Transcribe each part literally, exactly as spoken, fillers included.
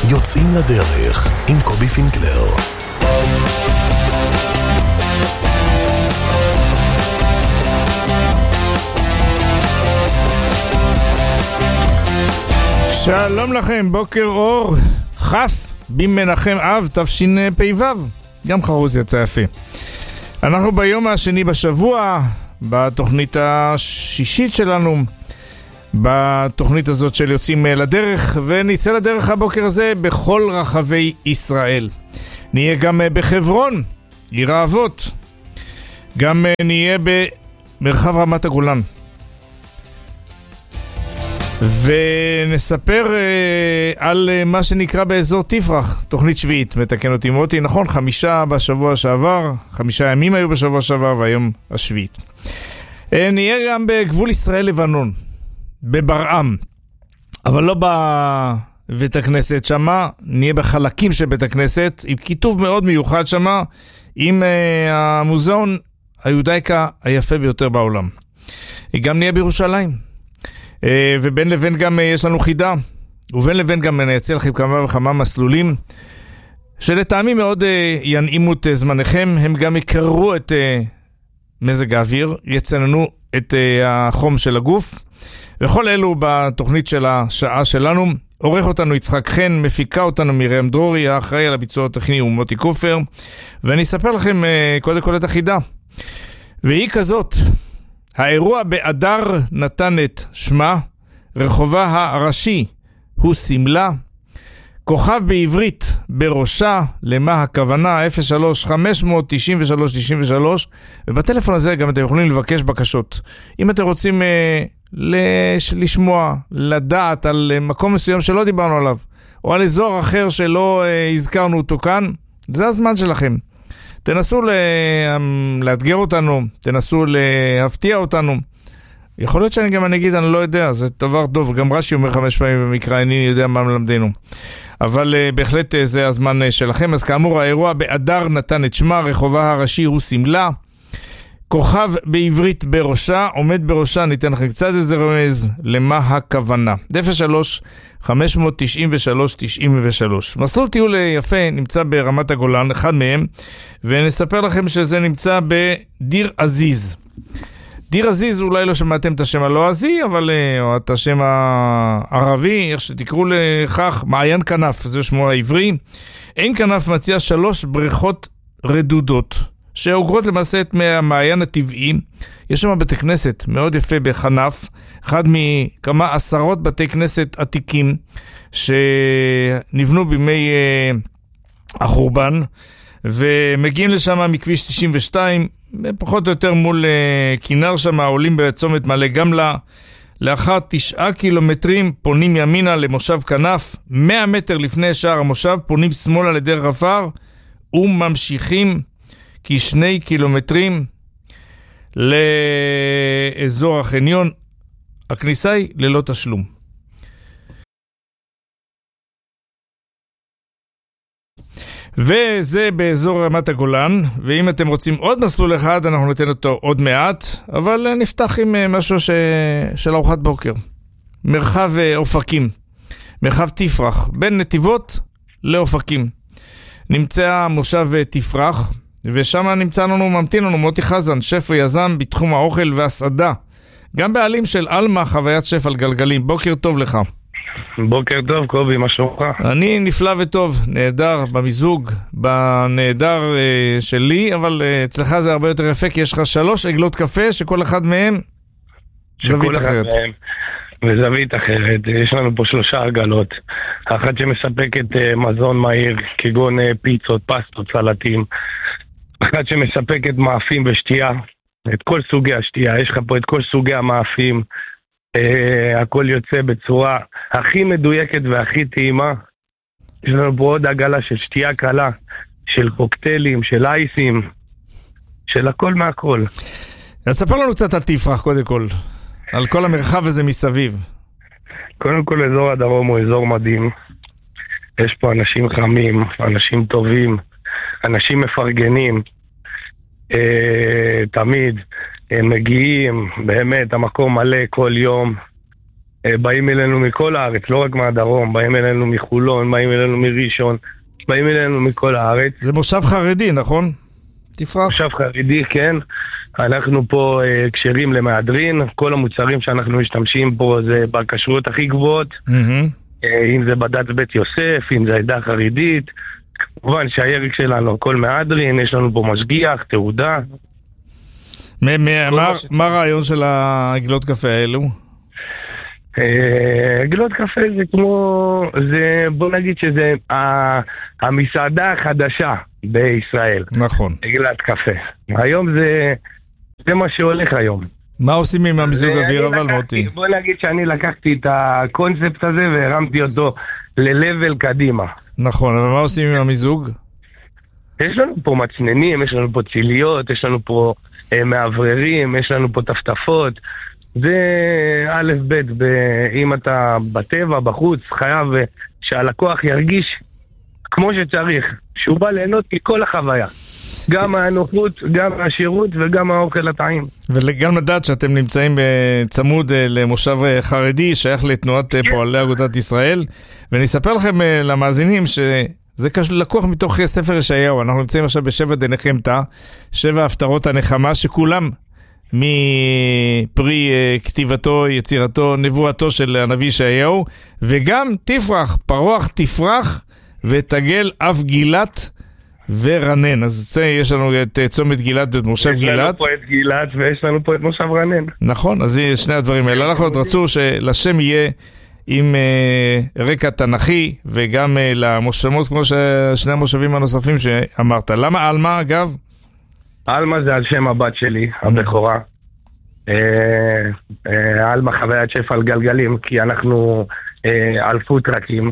יוצאים לדרך עם קובי פינקלר. שלום לכם, בוקר אור, חף במנחם אב תשפ"ו, גם חרוז יצא יפה. אנחנו ביום השני בשבוע, בתוכנית השישית שלנו, בתוכנית הזאת של יוצאים לדרך, ונצא לדרך הבוקר הזה בכל רחבי ישראל. נהיה גם בחברון, עיר האבות, גם נהיה במרחב רמת הגולן, ונספר אה, על אה, מה שנקרא באזור תפרח, תוכנית שביעית, מתקן אותי מוטי, נכון, חמישה בשבוע שעבר, חמישה ימים היו בשבוע שעבר, והיום השביעית. אה, נהיה גם בגבול ישראל-לבנון, בברעם, אבל לא בבית הכנסת שמה, נהיה בחלקים של בית הכנסת, עם כיתוב מאוד מיוחד שמה, עם אה, המוזיאון היהודאיקה היפה ביותר בעולם. גם נהיה בירושלים. ובין לבין גם יש לנו חידה, ובין לבין גם נייצא לכם כמה וכמה מסלולים שלטעמי מאוד ינעימו את זמניכם. הם גם יקררו את מזג האוויר, יצננו את החום של הגוף, וכל אלו בתוכנית של השעה שלנו. עורך אותנו יצחק חן, מפיקה אותנו מרים דרורי, האחראי על הביצוע הטכני הוא מוטי קופר, ואני אספר לכם קודם כל את החידה, והיא כזאת: האירוע באדר נתן את שמה, רחובה הראשי הוא סמלה, כוכב בעברית בראשה, למה הכוונה? אפס שלוש חמש תשע שלוש תשע שלוש, ובטלפון הזה גם אתם יכולים לבקש בקשות. אם אתם רוצים אה, לש, לשמוע, לדעת על מקום מסוים שלא דיברנו עליו, או על אזור אחר שלא אה, הזכרנו אותו כאן, זה הזמן שלכם. תנסו לאתגר אותנו, תנסו להפתיע אותנו. יכול להיות שאני גם אני אגיד, אני לא יודע, זה דבר טוב. גם רש"י אומר חמש פעמים במקרא, אני יודע מה מלמדנו. אבל בהחלט זה הזמן שלכם. אז כאמור, האירוע באדר נתן את שמה, רחובה הראשי הוא סמלה, כוכב בעברית בראשה, עומד בראשה, ניתן לכם קצת איזה רמז למה הכוונה. אפס שלוש חמש תשע שלוש תשע שלוש. מסלול טיול יפה נמצא ברמת הגולן, אחד מהם, ונספר לכם שזה נמצא בדיר עזיז. דיר עזיז, אולי לא שמעתם את השם הלועזי, אבל או את השם הערבי, איך שתקראו לכך, מעיין כנף, זה שמו העברי. עין כנף מציע שלוש בריכות רדודות, שעוגרות למעשה את מהמעיין הטבעי. יש שם בתי כנסת מאוד יפה בחנף, אחד מכמה עשרות בתי כנסת עתיקים שנבנו בימי uh, החורבן, ומגיעים לשם מכביש תשעים ושתיים, פחות או יותר מול uh, כינר שם, עולים בצומת מעלה גמלה, לאחר תשעה קילומטרים פונים ימינה למושב כנף, מאה מטר לפני שער המושב פונים שמאלה לדרך עפר, וממשיכים כשני קילומטרים לאזור החניון. הכניסה היא ללא תשלום. וזה באזור רמת הגולן, ואם אתם רוצים עוד מסלול אחד, אנחנו ניתן אותו עוד מעט, אבל נפתח עם משהו ש... של ארוחת בוקר. מרחב אופקים, מרחב תפרח, בין נתיבות לאופקים. נמצא מושב תפרח, ושם נמצא לנו, ממתין לנו מוטי חזן, שף ויזם בתחום האוכל והסעדה, גם בעלים של אלמה, חוויית שף על גלגלים. בוקר טוב לך. בוקר טוב קובי, מה שלומך? אני נפלא וטוב, נהדר במיזוג, בנהדר אה, שלי, אבל אה, אצלך זה הרבה יותר יפה, כי יש לך שלוש עגלות קפה שכל אחד מהם זווית אחרת. מהם, וזווית אחרת. יש לנו פה שלושה עגלות, אחת שמספקת אה, מזון מהיר, כגון אה, פיצות, פסטות, סלטים, אחת שמספקת מאפים ושתייה, את כל סוגי השתייה, יש לך פה את כל סוגי המאפים, uh, הכל יוצא בצורה הכי מדויקת והכי טעימה. יש לנו פה עוד עגלה של שתייה קלה, של קוקטיילים, של אייסים, של הכל מהכל. תספר לנו קצת על תפרח קודם כל, על כל המרחב הזה מסביב. קודם כל אזור הדרום הוא אזור מדהים, יש פה אנשים חמים, אנשים טובים, אנשים מפרגנים, אה, תמיד הם מגיעים, באמת המקום מלא כל יום, באים אלינו מכל הארץ, לא רק מהדרום, באים אלינו מחולון, באים אלינו מראשון, באים אלינו מכל הארץ. זה מושב חרדי, נכון? תפרח. מושב חרדי, כן. אנחנו פה אה, קשרים למהדרין, כל המוצרים שאנחנו משתמשים פה זה בכשרויות הכי גבוהות, mm-hmm. אה, אם זה בדת בית יוסף, אם זה עדה חרדית, כמובן שהירק שלנו הכל מהדרין, יש לנו פה משגיח, תעודה. מה הרעיון של העגלות קפה האלו? עגלות קפה זה כמו, זה, בוא נגיד שזה המסעדה החדשה בישראל. נכון. עגלת קפה. היום זה, זה מה שהולך היום. מה עושים עם המיזוג אוויר אבל מוטי? בוא נגיד שאני לקחתי את הקונספט הזה והרמתי אותו ל-level קדימה. נכון, אבל מה עושים עם המיזוג? יש לנו פה מצננים, יש לנו פה ציליות, יש לנו פה אה, מעבררים, יש לנו פה טפטפות. זה א' ב', אם אתה בטבע, בחוץ, חייב שהלקוח ירגיש כמו שצריך, שהוא בא ליהנות מכל החוויה. גם מהנוחות, גם מהשירות וגם מהאוכל הטעים. וגם לדעת שאתם נמצאים בצמוד למושב חרדי, שייך לתנועת פועלי אגודת ישראל. ואני אספר לכם למאזינים שזה לקוח מתוך ספר ישעיהו. אנחנו נמצאים עכשיו בשבע דנחמתא, שבע הפטרות הנחמה, שכולם מפרי כתיבתו, יצירתו, נבואתו של הנביא ישעיהו, וגם תפרח, פרוח תפרח ותגל אף גילת ורנן. אז יש לנו את צומת גילת ואת מושב גילת. יש לנו פה את גילת ויש לנו פה את מושב רנן. נכון, אז שני הדברים האלה. אנחנו עוד רצו שלשם יהיה עם uh, רקע תנכי וגם uh, למושמות כמו שני המושבים הנוספים שאמרת. למה אלמה אגב? אלמה זה על שם הבת שלי, הבכורה. אלמה חוויית שפע על גלגלים, כי אנחנו על פוטרקים.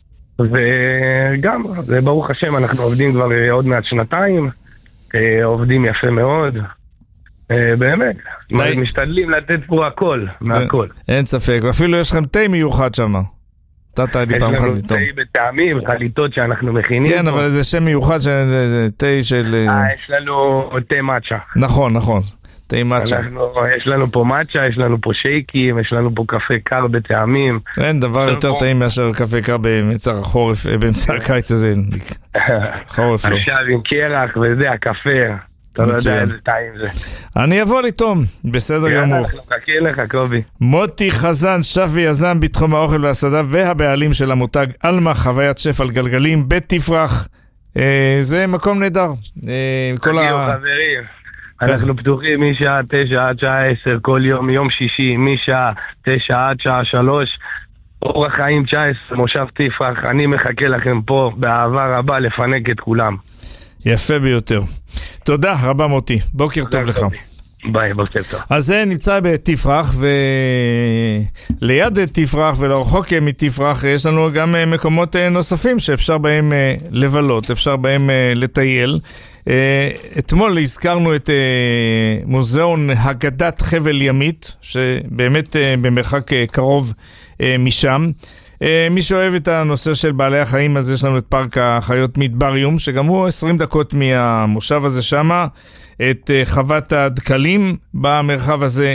וגם, זה ברוך השם, אנחנו עובדים כבר עוד מעט שנתיים, עובדים יפה מאוד. באמת, משתדלים לתת פה הכל, מהכל. אין ספק, ואפילו יש לכם תה מיוחד שם. יש לנו תה בטעמים, חליטות שאנחנו מכינים. כן, אבל זה שם מיוחד, זה תה של... יש לנו תה מאצ'ה. נכון, נכון, תה מאצ'ה. יש לנו פה מאצ'ה, יש לנו פה שייקים, יש לנו פה קפה קר בטעמים. אין דבר יותר טעים מאשר קפה קר באמצע החורף, באמצע הקיץ הזה. חורף לא. עכשיו עם קרח וזה, הקפה. אתה לא יודע איזה טעים זה. אני אבוא לטום, בסדר גמור. יאללה, חכה לך, קובי. מוטי חזן, שף ויזם בתחום האוכל והסעדה והבעלים של המותג אלמה, חוויית שף על גלגלים, בית תפרח. זה מקום נהדר. תגיעו חברים, אנחנו פתוחים משעה תשע עד שעה עשר כל יום, יום שישי, משעה תשע עד שעה שלוש. אורח חיים תשע עשרה, מושב תפרח. אני מחכה לכם פה באהבה רבה לפנק את כולם. יפה ביותר. תודה רבה מוטי, בוקר טוב לך. ביי, בוקר טוב. אז זה נמצא בתפרח, וליד תפרח ולרחוק מתפרח יש לנו גם מקומות נוספים שאפשר בהם לבלות, אפשר בהם לטייל. אתמול הזכרנו את מוזיאון הגדת חבל ימית, שבאמת במרחק קרוב משם. מי שאוהב את הנושא של בעלי החיים, אז יש לנו את פארק החיות מדבריום, שגם הוא עשרים דקות מהמושב הזה שמה, את חוות הדקלים במרחב הזה,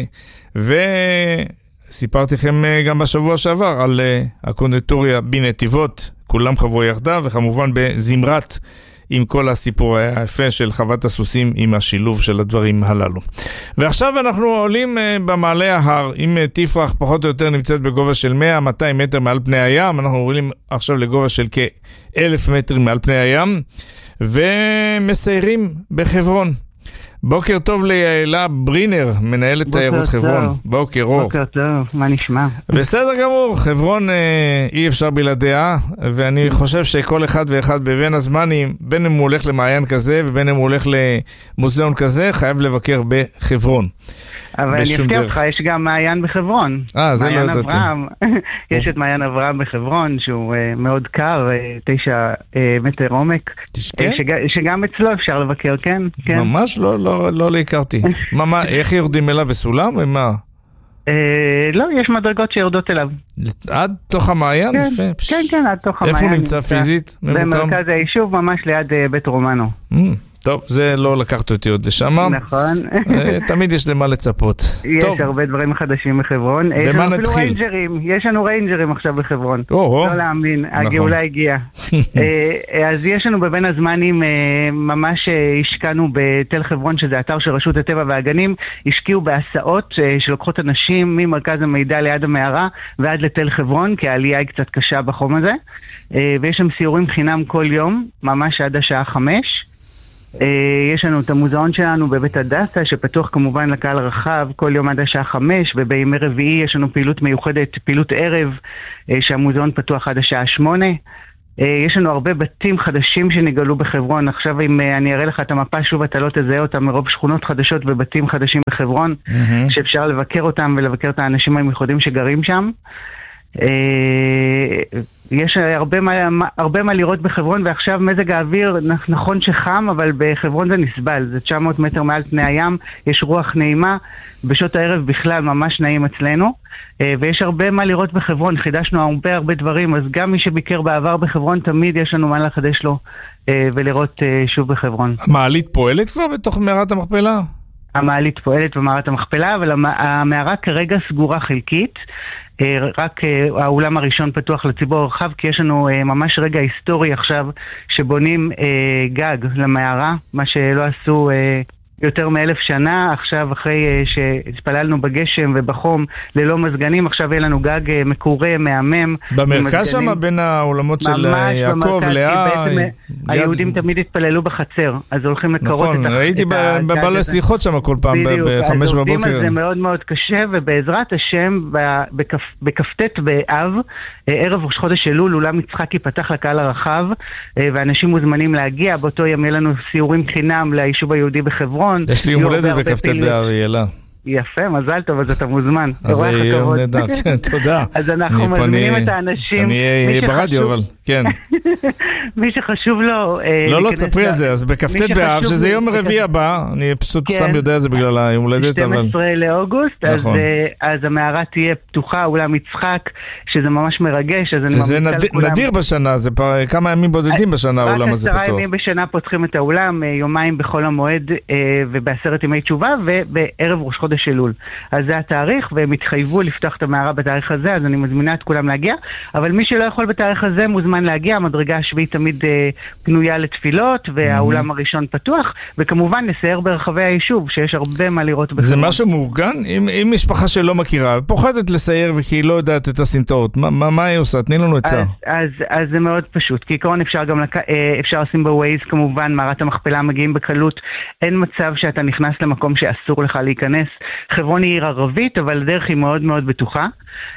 וסיפרתי לכם גם בשבוע שעבר על הקונדיטוריה בנתיבות, כולם חברו יחדיו, וכמובן בזמרת, עם כל הסיפור היפה של חוות הסוסים עם השילוב של הדברים הללו. ועכשיו אנחנו עולים במעלה ההר, אם תפרח פחות או יותר נמצאת בגובה של מאה עד מאתיים מטר מעל פני הים, אנחנו עולים עכשיו לגובה של כאלף מטרים מעל פני הים, ומסיירים בחברון. בוקר טוב ליעלה ברינר, מנהלת תיירות חברון. בוקר אור. בוקר טוב, מה נשמע? בסדר גמור, חברון אה, אי אפשר בלעדיה, ואני חושב שכל אחד ואחד בבין הזמנים, בין אם הוא הולך למעיין כזה ובין אם הוא הולך למוזיאון כזה, חייב לבקר בחברון. אבל אני אפתיע אותך, יש גם מעיין בחברון. אה, זה לא יודעתי. יש את מעיין אברהם בחברון, שהוא uh, מאוד קר, uh, תשע uh, מטר עומק, כן? uh, שג, שגם אצלו אפשר לבקר, כן? כן. ממש לא, לא, לא להכרתי. מה, מה, איך יורדים אליו בסולם? ומה? Uh, לא, יש מדרגות שיורדות אליו. עד תוך המעיין? כן, יפה. כן, כן, עד תוך המעיין. איפה הוא נמצא פיזית? במרכז היישוב, ממש ליד uh, בית רומנו. Mm, טוב, זה לא לקחת אותי עוד לשם. נכון. תמיד יש למה לצפות. יש הרבה דברים חדשים בחברון. במה נתחיל? יש לנו ריינג'רים עכשיו בחברון. לא להאמין, הגאולה הגיעה. אז יש לנו בבין הזמנים, ממש השקענו בתל חברון, שזה אתר של רשות הטבע והגנים, השקיעו בהסעות שלוקחות אנשים ממרכז המידע ליד המערה ועד לתל חברון, כי העלייה היא קצת קשה בחום הזה. ויש שם סיורים חינם כל יום, ממש עד השעה חמש. יש לנו את המוזיאון שלנו בבית הדסה, שפתוח כמובן לקהל רחב כל יום עד השעה חמש, ובימי רביעי יש לנו פעילות מיוחדת, פעילות ערב, שהמוזיאון פתוח עד השעה שמונה. יש לנו הרבה בתים חדשים שנגלו בחברון. עכשיו אם אני אראה לך את המפה שוב, אתה לא תזהה אותם, מרוב שכונות חדשות ובתים חדשים בחברון, mm-hmm. שאפשר לבקר אותם ולבקר את האנשים המיוחדים שגרים שם. יש הרבה מה, הרבה מה לראות בחברון, ועכשיו מזג האוויר, נכון שחם, אבל בחברון זה נסבל, זה תשע מאות מטר מעל פני הים, יש רוח נעימה, בשעות הערב בכלל ממש נעים אצלנו, ויש הרבה מה לראות בחברון, חידשנו הרבה הרבה דברים, אז גם מי שביקר בעבר בחברון, תמיד יש לנו מה לחדש לו ולראות שוב בחברון. המעלית פועלת כבר בתוך מערת המכפלה? המעלית פועלת במערת המכפלה, אבל המערה כרגע סגורה חלקית, רק האולם הראשון פתוח לציבור הרחב, כי יש לנו ממש רגע היסטורי עכשיו שבונים גג למערה, מה שלא עשו יותר מאלף שנה. עכשיו אחרי שהתפללנו בגשם ובחום ללא מזגנים, עכשיו יהיה לנו גג מקורה, מהמם. במרכז שם בין העולמות של יעקב, לאה. היהודים תמיד התפללו בחצר, אז הולכים לקרות את... נכון, ראיתי בבעל הסליחות שם כל פעם בחמש בבוקר. זה מאוד מאוד קשה, ובעזרת השם בכ"ט באב, ערב ראש חודש אלול, אולם יצחק ייפתח לקהל הרחב, ואנשים מוזמנים להגיע. באותו יום יהיה לנו סיורים חינם ליישוב היהודי בחברון. יש לי יום הולדת בכ"ט באריאלה. יפה, מזל טוב, אז אתה מוזמן. אז זה יום נהדר, תודה. אז אנחנו מזמינים את האנשים. אני אהיה ברדיו, אבל כן. מי שחשוב לו... לא, לא, תספרי על זה. אז בכ"ט באב, שזה יום רביעי הבא, אני פשוט סתם יודע את זה בגלל היום הולדת, אבל... שנים עשר לאוגוסט, אז המערה תהיה פתוחה, אולם יצחק, שזה ממש מרגש, אז אני שזה נדיר בשנה, זה כמה ימים בודדים בשנה, האולם הזה פתוח. רק עשרה ימים בשנה פותחים את האולם, יומיים בחול המועד ובעשרת ימי תשובה, ובערב ראש חודש אלול. אז זה התאריך, והם התחייבו לפתוח את המערה בתאריך הזה, אז אני מזמינה את כולם להגיע, אבל מי שלא יכול בתאריך הזה מוזמן להגיע. המדרגה השביעית תמיד פנויה לתפילות, והאולם הראשון פתוח, וכמובן נסייר ברחבי היישוב, שיש הרבה מה לראות בחברון. זה משהו מאורגן? אם, אם משפחה שלא מכירה, פוחדת לסייר וכי היא לא יודעת את הסמטאות, מה, מה, מה היא עושה? תני לנו עצה. אז, אז, אז זה מאוד פשוט, כי עיקרון אפשר גם לק... אפשר לשים בווייז, כמובן, מערת המכפלה מגיעים בקלות, אין מצב שאתה נכנס למקום שאסור לך להיכנס. חברון היא עיר ערבית, אבל הדרך היא מאוד מאוד בטוחה.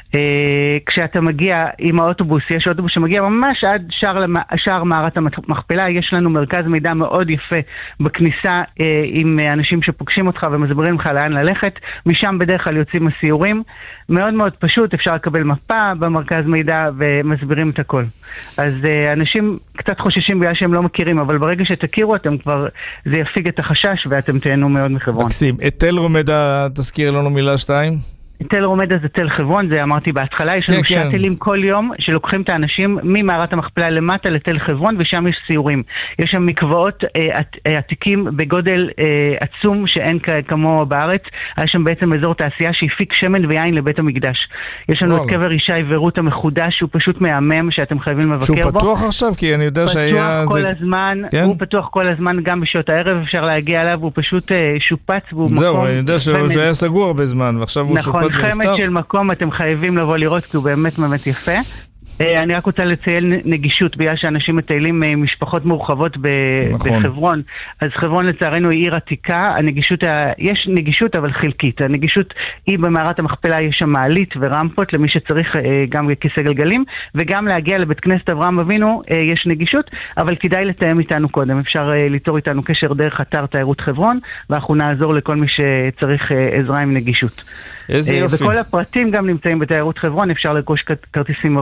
כשאתה מגיע עם האוטובוס, יש אוטובוס שמגיע ממש עד שער, שער מערת המכפלה, יש לנו מרכז מידע מאוד יפה בכניסה עם אנשים שפוגשים אותך ומסבירים לך לאן ללכת, משם בדרך כלל יוצאים הסיורים, מאוד מאוד פשוט, אפשר לקבל מפה במרכז מידע ומסבירים את הכל. אז אנשים קצת חוששים בגלל שהם לא מכירים, אבל ברגע שתכירו אתם כבר, זה יפיג את החשש ואתם תהנו מאוד מחברון. מקסים, את תל רומדה תזכיר לנו מילה שתיים? תל רומדה זה תל חברון, זה אמרתי בהתחלה, יש לנו שאטלים כל יום שלוקחים את האנשים ממערת המכפלה למטה לתל חברון, ושם יש סיורים. יש שם מקוואות עתיקים בגודל עצום שאין כמו בארץ. היה שם בעצם אזור תעשייה שהפיק שמן ויין לבית המקדש. יש לנו את קבר ישי ורות המחודש, שהוא פשוט מהמם שאתם חייבים לבקר בו. שהוא פתוח עכשיו, כי אני יודע שהיה... פתוח כל הזמן, הוא פתוח כל הזמן, גם בשעות הערב אפשר להגיע אליו, הוא פשוט שופץ, והוא מקום... זהו, אני יודע שהוא היה סגור הרבה זמן, ועכשיו הוא שופץ. חמד של מקום אתם חייבים לבוא לראות, כי הוא באמת באמת יפה. אני רק רוצה לציין נגישות, בגלל שאנשים מטיילים משפחות מורחבות בחברון. אז חברון לצערנו היא עיר עתיקה, הנגישות, יש נגישות אבל חלקית. הנגישות היא במערת המכפלה, יש שם מעלית ורמפות למי שצריך גם כיסא גלגלים, וגם להגיע לבית כנסת אברהם אבינו יש נגישות, אבל כדאי לתאם איתנו קודם. אפשר ליצור איתנו קשר דרך אתר תיירות חברון, ואנחנו נעזור לכל מי שצריך עזרה עם נגישות. איזה יופי. וכל הפרטים גם נמצאים בתיירות חברון, אפשר לרכוש כרטיסים מראש,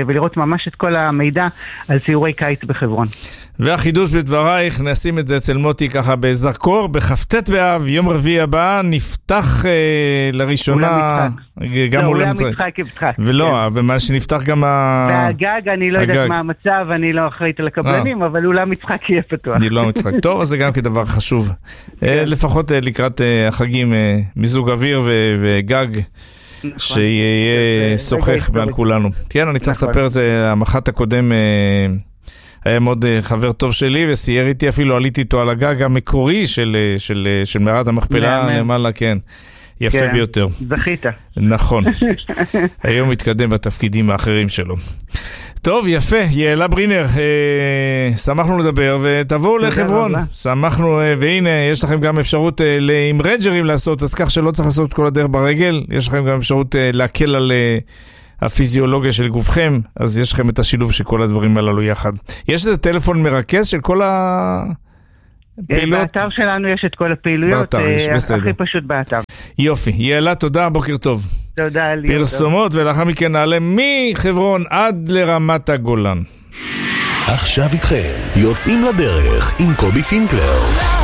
ולראות ממש את כל המידע על ציורי קיץ בחברון. והחידוש בדברייך, נשים את זה אצל מוטי ככה בזרקור, בחפטת באב, יום רביעי הבא, נפתח אה, לראשונה... גם לא, אולם משחק יפתח. ולא, כן. ומה שנפתח גם ה... והגג, אני לא הגג. יודעת מה המצב, אני לא אחראית על הקבלנים, אה. אבל אולם משחק יהיה פתוח. אני לא משחק. טוב, אז זה גם כדבר חשוב. כן. אה, לפחות אה, לקראת אה, החגים, אה, מיזוג אוויר ו- וגג. נכון. שיהיה שוחך מעל כולנו. כן, אני צריך לספר את זה, המח"ט הקודם... אה, היה מאוד חבר טוב שלי, וסייר איתי אפילו, עליתי איתו על הגג המקורי של, של, של מערת המכפלה למעלה, כן. יפה כן, ביותר. זכית. נכון. היום מתקדם בתפקידים האחרים שלו. טוב, יפה. יעלה ברינר, אה, שמחנו לדבר, ותבואו לחברון. שמחנו, אה, והנה, יש לכם גם אפשרות אה, עם רנג'רים לעשות, אז כך שלא צריך לעשות כל הדרך ברגל. יש לכם גם אפשרות אה, להקל על... אה, הפיזיולוגיה של גופכם, אז יש לכם את השילוב של כל הדברים הללו יחד. יש איזה טלפון מרכז של כל הפעילות? באתר שלנו יש את כל הפעילויות, באתר, יש, בסדר. הכי פשוט באתר. יופי, יעלה, תודה, בוקר טוב. תודה לי. פרסומות, טוב. ולאחר מכן נעלה מחברון עד לרמת הגולן. עכשיו איתכם, יוצאים לדרך עם קובי פינקלר.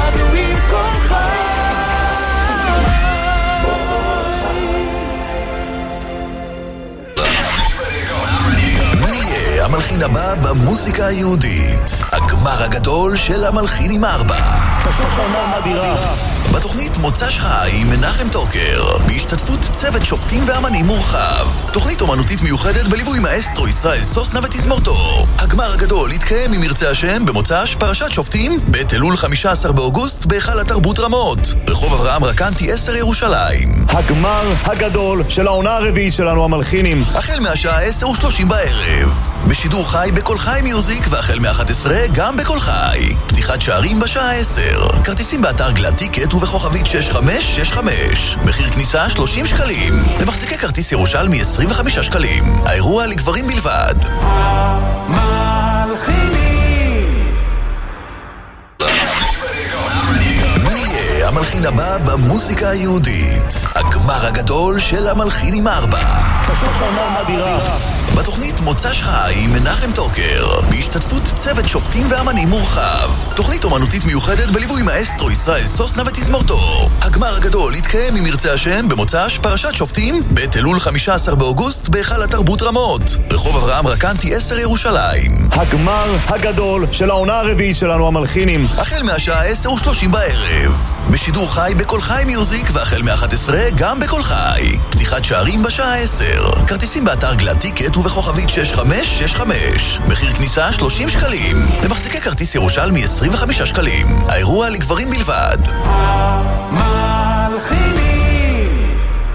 המלחין הבא במוזיקה היהודית, הגמר הגדול של המלחין עם ארבע. פשוט שנה נדירה. בתוכנית מוצ"ש חי עם מנחם טוקר, בהשתתפות צוות שופטים ואמנים מורחב. תוכנית אומנותית מיוחדת בליווי מאסטרו ישראל סוסנה ותזמורתו. הגמר הגדול יתקיים אם ירצה השם במוצ"ש פרשת שופטים בתלול חמישה עשר באוגוסט בהיכל התרבות רמות, רחוב אברהם רקנטי עשר ירושלים. הגמר הגדול של העונה הרביעית שלנו המלחינים, החל מהשעה עשר ושלושים בערב, בשידור חי בכל חי מיוזיק, והחל מ-אחת עשרה גם בכל חי. פתיחת שערים בשעה עשר. כרטיסים באתר גלד טיקט ובכוכבית שש חמש שש חמש. מחיר כניסה שלושים שקלים. למחזיקי כרטיס ירושלמי עשרים וחמישה שקלים. האירוע לגברים בלבד. המלחינים. מי יהיה המלחין הבא במוזיקה היהודית? הגמר הגדול של המלחין עם ארבע. פשוט שנה נדירה. בתוכנית מוצ"ש חי עם מנחם טוקר, בהשתתפות צוות שופטים ואמנים מורחב. תוכנית אומנותית מיוחדת בליווי מאסטרו ישראל סוסנה ותזמורתו. הגמר הגדול יתקיים אם ירצה השם במוצ"ש פרשת שופטים בתלול חמישה עשר באוגוסט בהיכל התרבות רמות, רחוב אברהם רקנטי עשר ירושלים. הגמר הגדול של העונה הרביעית שלנו המלחינים, החל מהשעה עשר ושלושים בערב, בשידור חי בכל חי מיוזיק, והחל מ-אחת עשרה גם בכל חי. פתיחת שערים בשעה עשר. כרטיסים באתר גלד טיקט ובכוכבית שש חמש שש חמש. מחיר כניסה שלושים שקלים. למחזיקי כרטיס ירושלמי עשרים וחמישה שקלים. האירוע לגברים בלבד. המלחינים.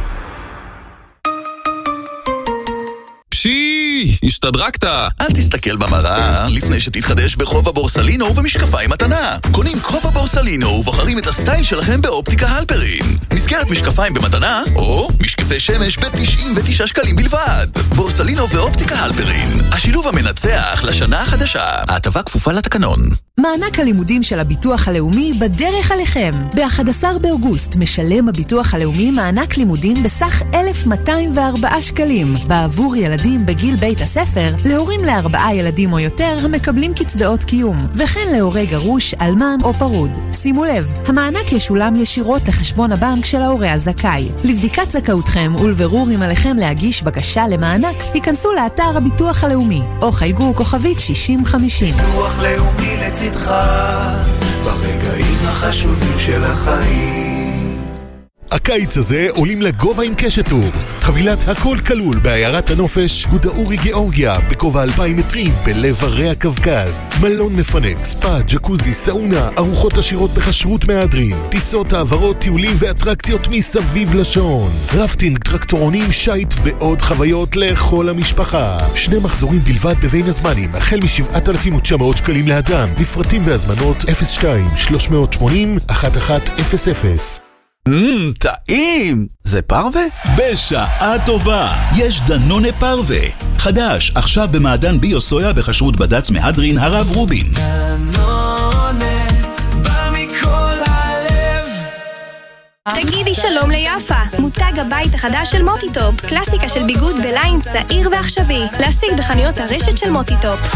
פשי, השתדרקת. אל תסתכל במראה לפני שתתחדש בחובה בורסלינו ומשקפיים מתנה. קונים חובה בורסלינו ובוחרים את הסטייל שלכם באופטיקה הלפרין. מסגרת משקפיים במתנה, או משקפי שמש ב-תשעים ותשעה שקלים בלבד. בורסלינו ואופטיקה הלפרין, השילוב המנצח לשנה החדשה. ההטבה כפופה לתקנון. מענק הלימודים של הביטוח הלאומי בדרך עליכם. ב-אחד עשר באוגוסט משלם הביטוח הלאומי מענק לימודים בסך אלף מאתיים וארבעה שקלים, בעבור ילדים בגיל בית הספר, להורים לארבעה ילדים או יותר המקבלים קצבאות קיום, וכן להורה גרוש, אלמן או פרוד. שימו לב, המענק ישולם ישירות לחשבון הבנק של ההורה הזכאי. לבדיקת זכאותכם ולברור אם עליכם להגיש בקשה למענק, היכנסו לאתר הביטוח הלאומי, או חייגו כוכבית שישים חמישים. ביטוח לאומי לצדך, ברגעים החשובים של החיים. הקיץ הזה עולים לגובה עם קשת טורס. חבילת הכל כלול בעיירת הנופש גודאורי גיאורגיה בגובה אלפיים מטרים בלב הרי הקווקז. מלון מפנק, ספא, ג'קוזי, סאונה, ארוחות עשירות בכשרות מהדרין, טיסות, העברות, טיולים ואטרקציות מסביב לשעון, רפטינג, טרקטורונים, שייט ועוד חוויות לכל המשפחה. שני מחזורים בלבד בבין הזמנים, החל מ-שבעת אלפים ותשע מאות שקלים לאדם. לפרטים והזמנות אפס שתיים שלוש שמונים אחת אחת אפס אפס. מmm, טעים! זה פרווה? בשעה טובה, יש דנונה פרווה. חדש, עכשיו במעדן ביו סויה בכשרות בד"ץ מהדרין הרב רובין. דנונה, בא מכל הלב. תגיד תגידי שלום ליפה. מותג הבית החדש של מוטיטופ, קלאסיקה של ביגוד בליין צעיר ועכשווי. להשיג בחנויות הרשת של מוטיטופ.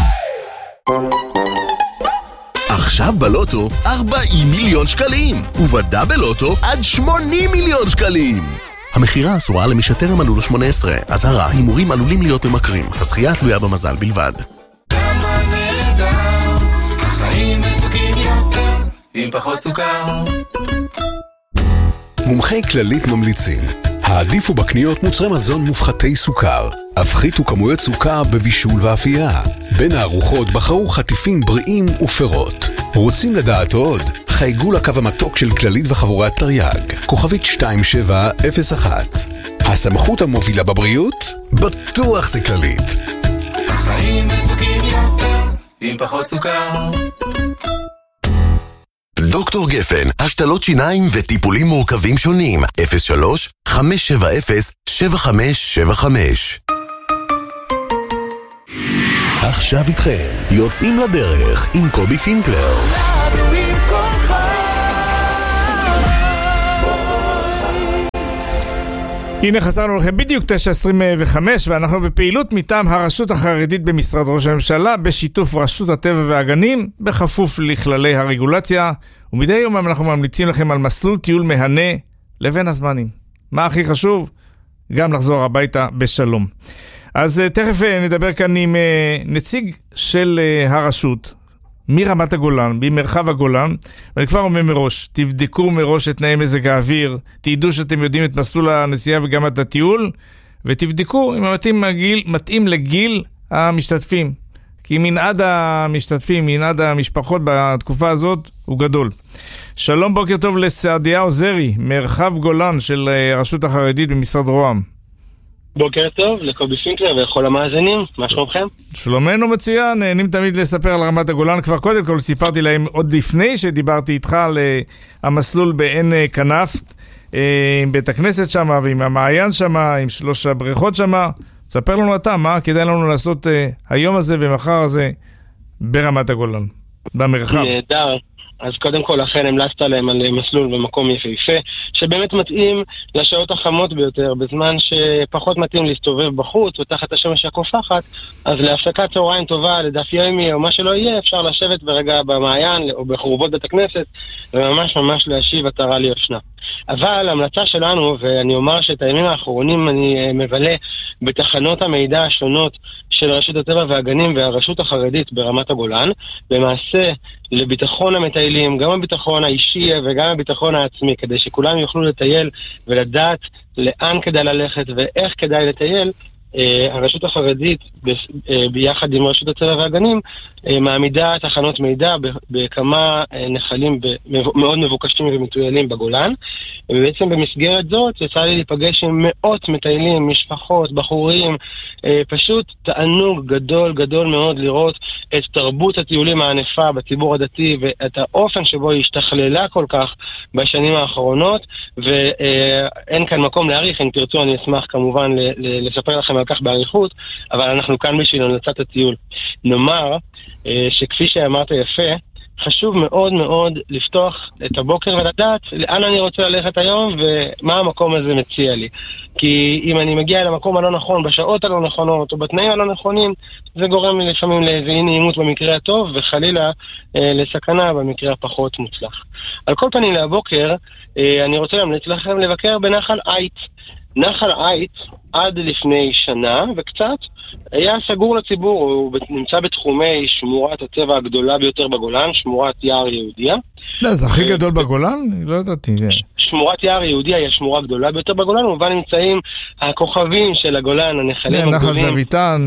עכשיו בלוטו ארבעים מיליון שקלים, ובדאבל לוטו עד שמונים מיליון שקלים. המחירה אסורה למי שטרם מלאו לו שמונה עשרה. אזהרה, הימורים עלולים להיות ממכרים. הזכייה תלויה במזל בלבד. החיים מתוקים יותר עם פחות סוכר. מומחי כללית ממליצים, העדיפו בקניות מוצרי מזון מופחתי סוכר. הפחיתו כמויות סוכר בבישול ואפייה. בין הארוחות בחרו חטיפים בריאים ופירות. רוצים לדעת עוד? חייגו לקו המתוק של כללית וחבורת תרי"ג, כוכבית שתיים שבע אפס אחת. הסמכות המובילה בבריאות? בטוח זה כללית. החיים מתוקים יותר עם פחות סוכר. דוקטור גפן, השתלות שיניים וטיפולים מורכבים שונים. אפס שלוש חמש שבע אפס שבע חמש שבע חמש. עכשיו איתכם, יוצאים לדרך עם קובי פינקלר. הנה חזרנו לכם בדיוק תשע עשרים וחמש, ואנחנו בפעילות מטעם הרשות החרדית במשרד ראש הממשלה בשיתוף רשות הטבע והגנים בכפוף לכללי הרגולציה, ומדי יום אנחנו ממליצים לכם על מסלול טיול מהנה לבין הזמנים. מה הכי חשוב? גם לחזור הביתה בשלום. אז תכף נדבר כאן עם נציג של הרשות מרמת הגולן, במרחב הגולן, ואני כבר אומר מראש, תבדקו מראש את תנאי מזג האוויר, תדעו שאתם יודעים את מסלול הנסיעה וגם את הטיול, ותבדקו אם המתאים לגיל, מתאים לגיל המשתתפים, כי מנעד המשתתפים, מנעד המשפחות בתקופה הזאת הוא גדול. שלום, בוקר טוב לסעדיה עוזרי, מרחב גולן של הרשות החרדית במשרד רוה"מ. בוקר טוב לקובי פינקלר ולכל המאזינים, מה שלומכם? שלומנו מצוין, נהנים תמיד לספר על רמת הגולן. כבר קודם כל סיפרתי להם עוד לפני שדיברתי איתך על המסלול בעין כנף, עם בית הכנסת שם ועם המעיין שם, עם שלוש הבריכות שם. תספר לנו אתה מה כדאי לנו לעשות היום הזה ומחר הזה ברמת הגולן, במרחב. נהדר. אז קודם כל אכן המלצת להם על מסלול במקום יפהפה, שבאמת מתאים לשעות החמות ביותר, בזמן שפחות מתאים להסתובב בחוץ או תחת השמש הקופחת, אז להפסקת צהריים טובה, לדף יומי או מה שלא יהיה, אפשר לשבת ברגע במעיין או בחורבות בית הכנסת, וממש ממש להשיב עטרה ליושנה. אבל המלצה שלנו, ואני אומר שאת הימים האחרונים אני מבלה בתחנות המידע השונות של רשות הטבע והגנים והרשות החרדית ברמת הגולן, במעשה לביטחון המטיילים, גם הביטחון האישי וגם הביטחון העצמי, כדי שכולם יוכלו לטייל ולדעת לאן כדאי ללכת ואיך כדאי לטייל. הרשות החרדית ביחד עם רשות הטבע והגנים מעמידה תחנות מידע בכמה נחלים מאוד מבוקשים ומטוילים בגולן, ובעצם במסגרת זאת יצא לי להיפגש עם מאות מטיילים, משפחות, בחורים, פשוט תענוג גדול גדול מאוד לראות את תרבות הטיולים הענפה בציבור הדתי ואת האופן שבו היא השתכללה כל כך בשנים האחרונות, ואין כאן מקום להאריך, אם תרצו אני אשמח כמובן לספר לכם על כך בעריכות, אבל אנחנו כאן בשביל המלצת הטיול. נאמר שכפי שאמרת יפה, חשוב מאוד מאוד לפתוח את הבוקר ולדעת לאן אני רוצה ללכת היום ומה המקום הזה מציע לי. כי אם אני מגיע למקום הלא נכון, בשעות הלא נכונות או בתנאים הלא נכונים, זה גורם לי לפעמים לאיזו אי נעימות במקרה הטוב וחלילה אה, לסכנה במקרה הפחות מוצלח. על כל פנים לבוקר, אה, אני רוצה להמליץ לכם לבקר בנחל עית. נחל עית עד לפני שנה וקצת היה סגור לציבור, הוא נמצא בתחומי שמורת הטבע הגדולה ביותר בגולן, שמורת יער יהודיה. לא, זה הכי גדול בגולן? לא ידעתי. שמורת יער יהודיה היא השמורה הגדולה ביותר בגולן, ובה נמצאים הכוכבים של הגולן, הנחלים הגדולים. נחל זוויתן,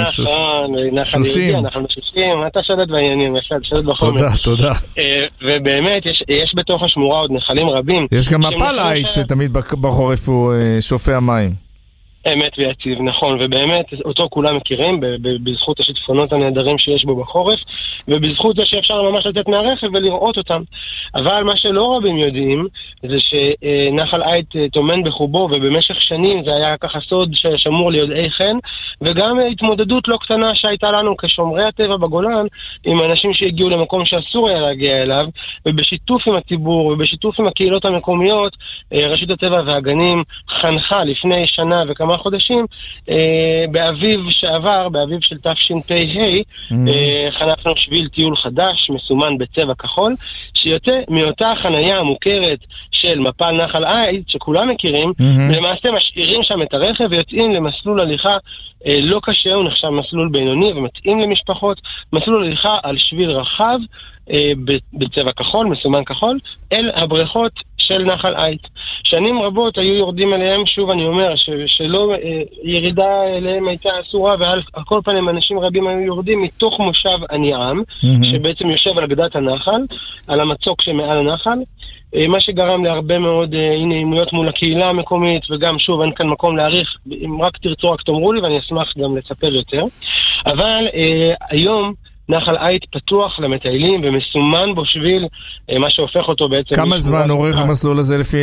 שושים. נחל משושים, אתה שולט בעניינים, שולט בחומר. תודה, תודה. ובאמת, יש בתוך השמורה עוד נחלים רבים. יש גם מפל עית שתמיד בחורף הוא שופע מים. אמת ויציב, נכון, ובאמת אותו כולם מכירים בזכות השיטפונות הנהדרים שיש בו בחורף, ובזכות זה שאפשר ממש לתת מהרכב ולראות אותם. אבל מה שלא רבים יודעים זה שנחל עית תומן בחובו, ובמשך שנים זה היה ככה סוד ששמור ליודעי חן, וגם התמודדות לא קטנה שהייתה לנו כשומרי הטבע בגולן עם אנשים שהגיעו למקום שאסור היה להגיע אליו, ובשיתוף עם הציבור ובשיתוף עם הקהילות המקומיות, רשות הטבע והגנים חנכה לפני שנה וכמה חודשים, באביב שעבר, באביב של תשפ"ה, חנכנו שביל טיול חדש מסומן בצבע כחול, שיוצא מאותה חנייה המוכרת של מפל נחל עית שכולם מכירים, למעשה משאירים שם את הרכב ויוצאים למסלול הליכה לא קשה, הוא נחשב מסלול בינוני ומתאים למשפחות, מסלול הליכה על שביל רחב בצבע כחול, מסומן כחול, אל הבריכות של נחל עית. שנים רבות היו יורדים אליהם, שוב אני אומר, ש- שלא ירידה אליהם הייתה אסורה, ועל כל פנים אנשים רבים היו יורדים מתוך מושב עניעם, mm-hmm. שבעצם יושב על גדת הנחל, על המצוק שמעל הנחל, מה שגרם להרבה מאוד אי נעימויות מול הקהילה המקומית, וגם שוב אין כאן מקום להאריך, אם רק תרצו רק תאמרו לי ואני אשמח גם לספר יותר. אבל אה, היום נחל עית פתוח למטיילים ומסומן בו שביל, מה שהופך אותו בעצם... כמה זמן עורך המסלול הזה לפי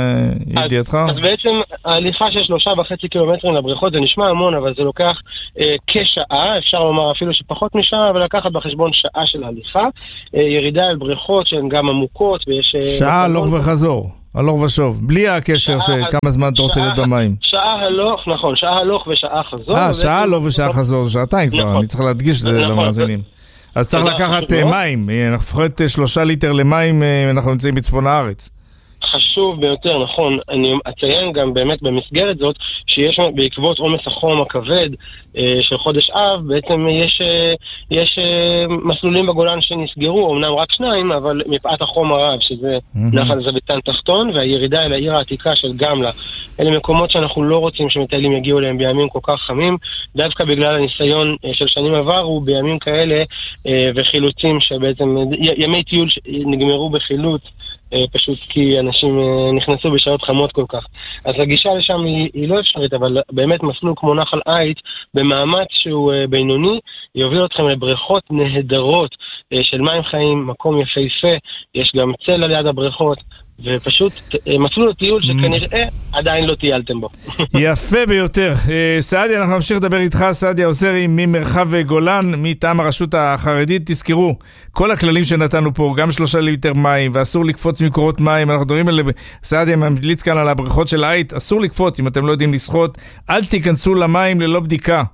ידיעתך? אז, אז בעצם ההליכה של שלושה וחצי קילומטרים לבריכות, זה נשמע המון, אבל זה לוקח אה, כשעה, אפשר לומר אפילו שפחות משעה, אבל לקחת בחשבון שעה של הליכה, אה, ירידה על בריכות שהן גם עמוקות, ויש... שעה הלוך וחזור. הלוך ושוב, בלי הקשר שכמה זמן אתה רוצה להיות במים. שעה הלוך, נכון, שעה הלוך ושעה חזור. אה, שעה הלוך ושעה חזור, שעתיים כבר, אני צריך להדגיש את זה למאזינים. אז צריך לקחת מים, לפחות שלושה ליטר למים, אנחנו נמצאים בצפון הארץ. חשוב ביותר, נכון. אני אציין גם באמת במסגרת זאת, שיש בעקבות עומס החום הכבד אה, של חודש אב, בעצם יש, אה, יש אה, מסלולים בגולן שנסגרו, אמנם רק שניים, אבל מפאת החום הרב, שזה mm-hmm. נחל זוויתן תחתון, והירידה אל העיר העתיקה של גמלה. אלה מקומות שאנחנו לא רוצים שמטיילים יגיעו אליהם בימים כל כך חמים, דווקא בגלל הניסיון אה, של שנים עברו, בימים כאלה אה, וחילוצים שבעצם, י- ימי טיול נגמרו בחילוץ, פשוט כי אנשים נכנסו בשעות חמות כל כך. אז הגישה לשם היא, היא לא אפשרית, אבל באמת מסלול כמו נחל עית, במאמץ שהוא בינוני, יוביל אתכם לבריכות נהדרות של מים חיים, מקום יפהפה, יש גם צל על יד הבריכות, ופשוט מסלול הטיול שכנראה עדיין לא טיילתם בו. יפה ביותר. סעדיה, אנחנו נמשיך לדבר איתך, סעדיה עוזרי ממרחב גולן, מטעם הרשות החרדית. תזכרו, כל הכללים שנתנו פה, גם שלושה ליטר מים, ואסור לקפוץ מקורות מים, אנחנו דברים על סעדיה ממליץ כאן על הבריכות של עית, אסור לקפוץ אם אתם לא יודעים לשחות, אל תיכנסו למים ללא בדיקה.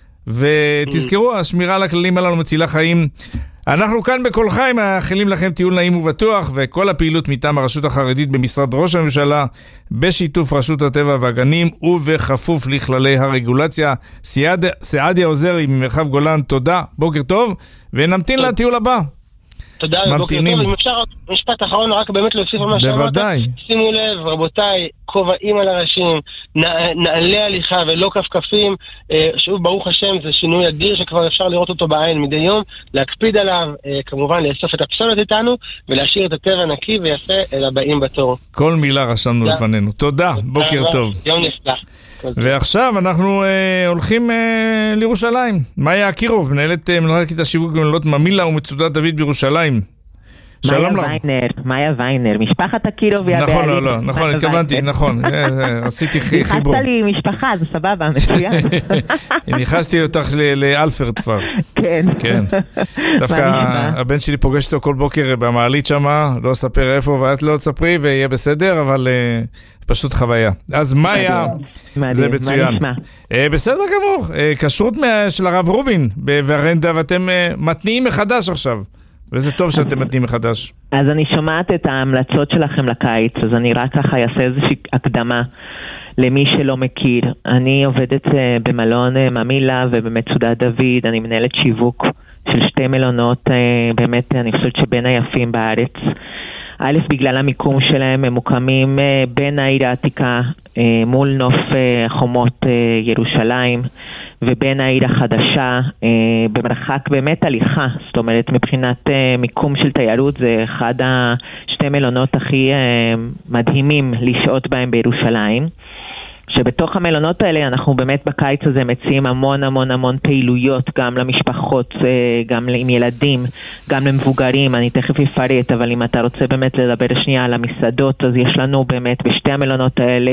ותזכרו, השמירה על הכללים הללו מצילה חיים. אנחנו כאן בכל חי מאחלים לכם טיול נעים ובטוח, וכל הפעילות מטעם הרשות החרדית במשרד ראש הממשלה, בשיתוף רשות הטבע והגנים, ובכפוף לכללי הרגולציה. סעדיה עוזרי ממרחב גולן, תודה, בוקר טוב, ונמתין לטיול הבא. תודה, בוקר טוב. אם אפשר משפט אחרון, רק באמת להוסיף מה שאמרת. בוודאי. שימו לב, רבותיי, כובעים על הראשים, נעלי הליכה ולא כפכפים. שוב, ברוך השם, זה שינוי אדיר שכבר אפשר לראות אותו בעין מדי יום. להקפיד עליו, כמובן, לאסוף את הפסולת איתנו, ולהשאיר את הטבע נקי ויפה אל הבאים בתור. כל מילה רשמנו לפנינו. תודה, בוקר טוב. יום נפלא. ועכשיו אנחנו אה, הולכים אה, לירושלים. מאיה אקירוב, מנהלת אה, מנהלת השיווק במלונות ממילה ומצודת דוד בירושלים. שלום לך. מאיה ויינר, משפחת אקירוב והבעלים. נכון, לא, לא, נכון, התכוונתי, נכון, עשיתי חיבור. נכנסת לי משפחה, זה סבבה, מצוין. נכנסתי אותך לאלפרד כבר. כן. כן. דווקא הבן שלי פוגש אותו כל בוקר במעלית שמה, לא אספר איפה, ואת לא תספרי ויהיה בסדר, אבל פשוט חוויה. אז מאיה, זה מצוין. בסדר גמור, כשרות של הרב רובין בוורנדה, ואתם מתניעים מחדש עכשיו. וזה טוב שאתם מתנים מחדש. אז אני שומעת את ההמלצות שלכם לקיץ, אז אני רק ככה אעשה איזושהי הקדמה למי שלא מכיר. אני עובדת במלון ממילה ובמצודת דוד, אני מנהלת שיווק של שתי מלונות, באמת אני חושבת שבין היפים בארץ. א', בגלל המיקום שלהם הם מוקמים בין העיר העתיקה מול נוף חומות ירושלים ובין העיר החדשה במרחק באמת הליכה, זאת אומרת מבחינת מיקום של תיירות זה אחד השתי מלונות הכי מדהימים לשהות בהם בירושלים. שבתוך המלונות האלה אנחנו באמת בקיץ הזה מציעים המון המון המון פעילויות, גם למשפחות, גם עם ילדים, גם למבוגרים, אני תכף אפרט, אבל אם אתה רוצה באמת לדבר שנייה על המסעדות, אז יש לנו באמת בשתי המלונות האלה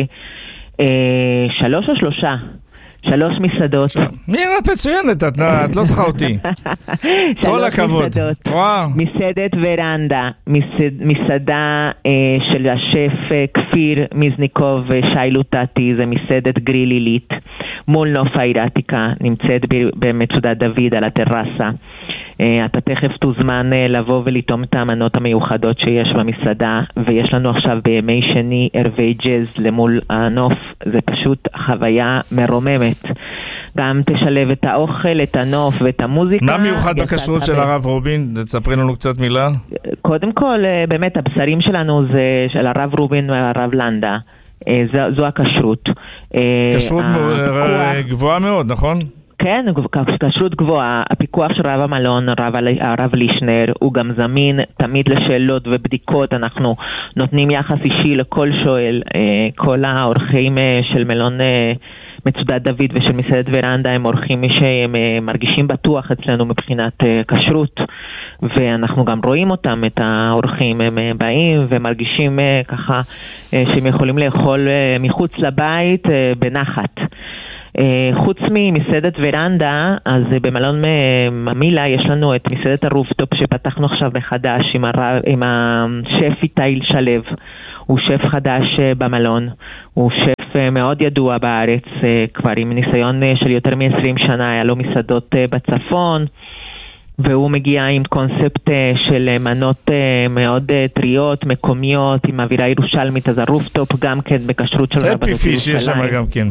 שלוש או שלושה? שלוש מסעדות. מי נראית מצוינת, את לא צריכה אותי. כל הכבוד. מסעדת ורנדה, מסעדה של השף כפיר מיזניקוב ושי לוטטי, זה מסעדת גריל עילית, מול נוף העיר העתיקה, נמצאת במצודת דוד על הטרסה. אתה תכף תוזמן לבוא ולטעום את המנות המיוחדות שיש במסעדה, ויש לנו עכשיו בימי שני ערבי ג'אז למול הנוף, זה פשוט חוויה מרוממת. גם תשלב את האוכל, את הנוף ואת המוזיקה. מה מיוחד בכשרות של הרב רובין? תספרי לנו קצת מילה. קודם כל, באמת הבשרים שלנו זה של הרב רובין והרב לנדה. זו, זו הכשרות. כשרות גבוהה מאוד, נכון? כן, כשרות גבוהה. הפיקוח של רב המלון, הרב, הרב לישנר, הוא גם זמין תמיד לשאלות ובדיקות. אנחנו נותנים יחס אישי לכל שואל. כל האורחים של מלון מצודת דוד ושל מסעדת ורנדה הם אורחים שהם מרגישים בטוח אצלנו מבחינת כשרות, ואנחנו גם רואים אותם, את האורחים, הם באים ומרגישים ככה שהם יכולים לאכול מחוץ לבית בנחת. חוץ ממסעדת ורנדה, אז במלון ממילה יש לנו את מסעדת הרופטופ שפתחנו עכשיו מחדש עם, הרב, עם השף איתי שלב. הוא שף חדש במלון, הוא שף מאוד ידוע בארץ, כבר עם ניסיון של יותר מ-עשרים שנה, היה לו מסעדות בצפון, והוא מגיע עם קונספט של מנות מאוד טריות, מקומיות, עם אווירה ירושלמית, אז הרופטופ גם כן בכשרות של רבנות ירושלים. אפי פיש יש שם גם כן.